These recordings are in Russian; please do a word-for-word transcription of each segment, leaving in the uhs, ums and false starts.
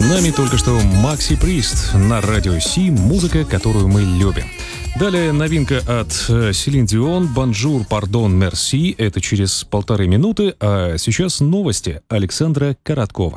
Нами только что Макси Прист на радио Си, музыка, которую мы любим. Далее новинка от Селин Дион, «Бонжур, пардон, мерси». Это через полторы минуты, а сейчас новости Александра Короткова.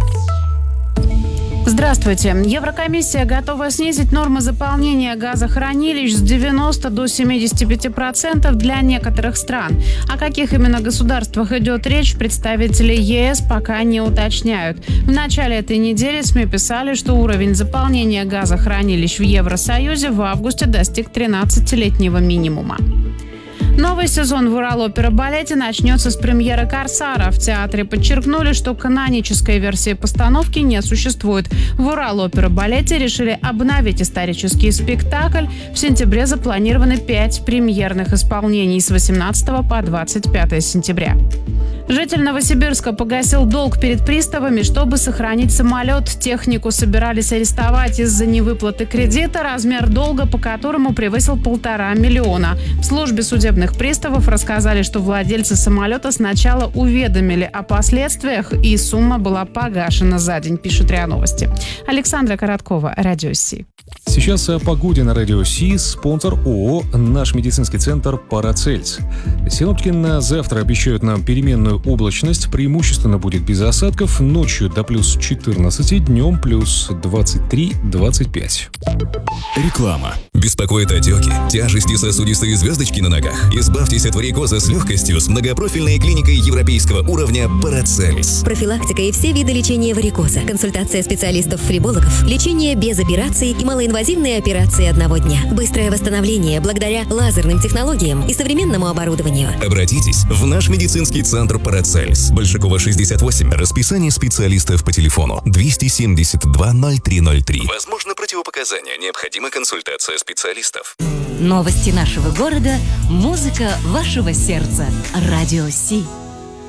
Здравствуйте. Еврокомиссия готова снизить нормы заполнения газохранилищ с девяноста до семидесяти пяти процентов для некоторых стран. О каких именно государствах идет речь, представители ЕС пока не уточняют. В начале этой недели СМИ писали, что уровень заполнения газохранилищ в Евросоюзе в августе достиг тринадцатилетнего минимума. Новый сезон в Урал-опера-балете начнется с премьеры «Корсара». В театре подчеркнули, что канонической версии постановки не существует. В Урал-опера-балете решили обновить исторический спектакль. В сентябре запланированы пять премьерных исполнений с восемнадцатого по двадцать пятое сентября. Житель Новосибирска погасил долг перед приставами, чтобы сохранить самолет. Технику собирались арестовать из-за невыплаты кредита, размер долга по которому превысил полтора миллиона. В службе судебных приставов рассказали, что владельцы самолета сначала уведомили о последствиях, и сумма была погашена за день, пишет РИА Новости. Александра Короткова, радио Си. Сейчас о погоде на радио Си. Спонсор ООО «Наш медицинский центр Парацельс». Синоптики на завтра обещают нам переменную облачность. Преимущественно будет без осадков. Ночью до плюс четырнадцати, днем плюс двадцать три - двадцать пять. Реклама. Беспокоит отеки, тяжести, сосудистые звездочки на ногах? Избавьтесь от варикоза с легкостью с многопрофильной клиникой европейского уровня Парацельс. Профилактика и все виды лечения варикоза. Консультация специалистов-фрибологов. Лечение без операций и малоинвазивные операции одного дня. Быстрое восстановление благодаря лазерным технологиям и современному оборудованию. Обратитесь в наш медицинский центр Парацельс. Большакова, шестьдесят восемь. Расписание специалистов по телефону двести семьдесят два ноль три ноль три. Возможно, противопоказания. Необходима консультация специалистов. Новости нашего города, музыка вашего сердца. Радио Си.